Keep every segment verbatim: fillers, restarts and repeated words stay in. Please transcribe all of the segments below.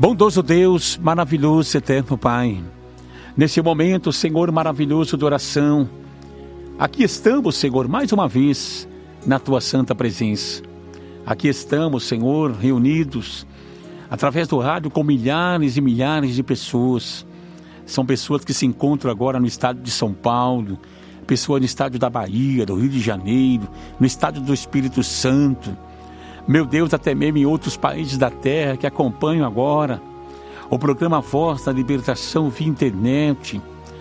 Bondoso Deus, maravilhoso, eterno Pai, nesse momento, Senhor, maravilhoso de oração, aqui estamos, Senhor, mais uma vez, na Tua santa presença. Aqui estamos, Senhor, reunidos, através do rádio, com milhares e milhares de pessoas. São pessoas que se encontram agora no estado de São Paulo, pessoas no estado da Bahia, do Rio de Janeiro, no estado do Espírito Santo. Meu Deus, até mesmo em outros países da terra que acompanham agora o programa Voz da Libertação via internet.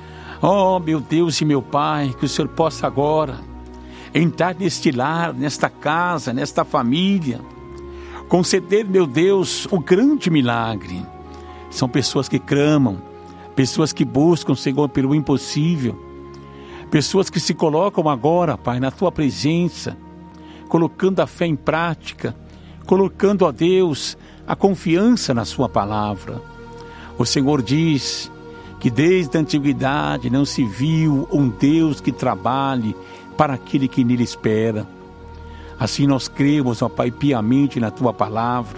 Oh, meu Deus e meu Pai, que o Senhor possa agora entrar neste lar, nesta casa, nesta família, conceder, meu Deus, o grande milagre. São pessoas que clamam, pessoas que buscam, Senhor, pelo impossível, pessoas que se colocam agora, Pai, na Tua presença, colocando a fé em prática, colocando, ó Deus, a confiança na Sua palavra. O Senhor diz que desde a antiguidade não se viu um Deus que trabalhe para aquele que nele espera. Assim nós cremos, ó Pai, piamente na Tua palavra.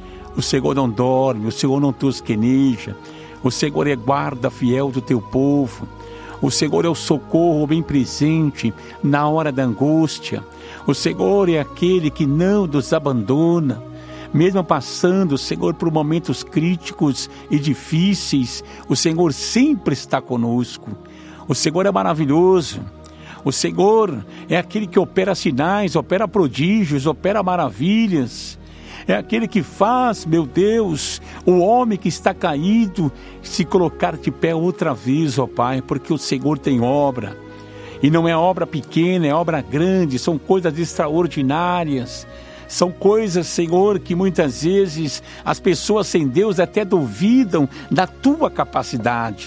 O Senhor não dorme, o Senhor não tosqueneja, o Senhor é guarda fiel do Teu povo. O Senhor é o socorro bem presente na hora da angústia. O Senhor é aquele que não nos abandona. Mesmo passando, Senhor, por momentos críticos e difíceis, o Senhor sempre está conosco. O Senhor é maravilhoso. O Senhor é aquele que opera sinais, opera prodígios, opera maravilhas. É aquele que faz, meu Deus, o homem que está caído se colocar de pé outra vez, ó Pai, porque o Senhor tem obra. E não é obra pequena, é obra grande, são coisas extraordinárias. São coisas, Senhor, que muitas vezes as pessoas sem Deus até duvidam da Tua capacidade.